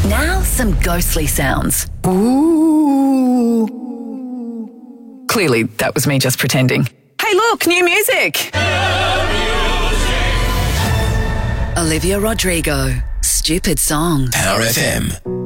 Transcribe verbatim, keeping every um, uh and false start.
Now some ghostly sounds. Ooh. Clearly, that was me just pretending. Hey, look, new music. Olivia Rodrigo, Stupid Song. Power F M.